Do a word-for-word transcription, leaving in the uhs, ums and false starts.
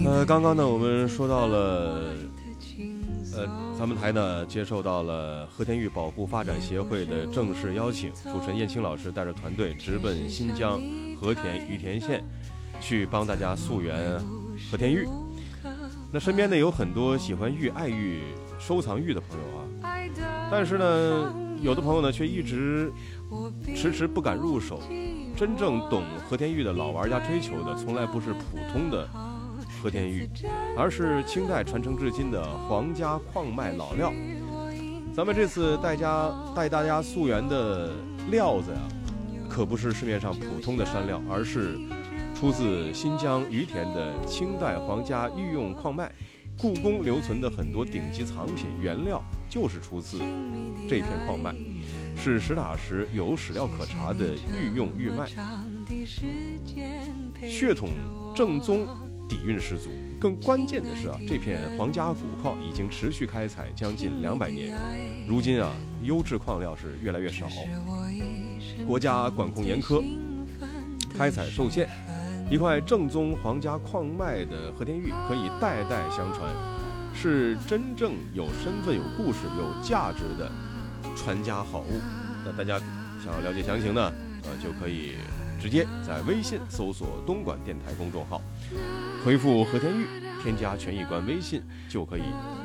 呃，刚刚呢，我们说到了，呃，咱们台呢接受到了和田玉保护发展协会的正式邀请，主持人燕青老师带着团队直奔新疆和田玉田县，去帮大家溯源和田玉。那身边呢有很多喜欢玉、爱玉、收藏玉的朋友啊，但是呢，有的朋友呢却一直迟迟不敢入手。真正懂和田玉的老玩家追求的，从来不是普通的和田玉，而是清代传承至今的皇家矿脉老料。咱们这次带家带大家溯源的料子呀，可不是市面上普通的山料，而是出自新疆于田的清代皇家御用矿脉。故宫留存的很多顶级藏品原料就是出自这片矿脉，是实打实有史料可查的御用玉脉，血统正宗，底蕴十足。更关键的是啊，这片皇家古矿已经持续开采将近两百年，如今啊，优质矿料是越来越少，国家管控严苛，开采受限。一块正宗皇家矿脉的和田玉可以代代相传，是真正有身份、有故事、有价值的传家好物。那大家想要了解详情呢，呃，就可以直接在微信搜索东莞电台公众号，回复和田玉，添加权益官微信就可以